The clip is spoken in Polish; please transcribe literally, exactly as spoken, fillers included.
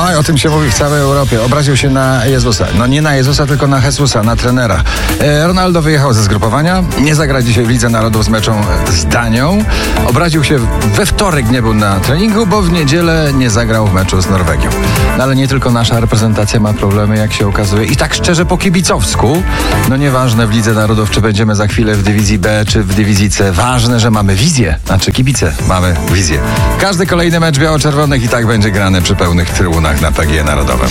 Oj, o tym się mówi w całej Europie. Obraził się na Jezusa. No nie na Jezusa, tylko na Jesusa, na trenera. E, Ronaldo wyjechał ze zgrupowania. Nie zagra dzisiaj w Lidze Narodów z meczą z Danią. Obraził się we wtorek, nie był na treningu, bo w niedzielę nie zagrał w meczu z Norwegią. No ale nie tylko nasza reprezentacja ma problemy, jak się okazuje. I tak szczerze po kibicowsku. No nieważne w Lidze Narodów, czy będziemy za chwilę w dywizji B, czy w dywizji C. Ważne, że mamy wizję. Znaczy kibice mamy wizję. Każdy kolejny mecz biało-czerwonych i tak będzie grany przy pełnych trybunach na P G E Narodowym.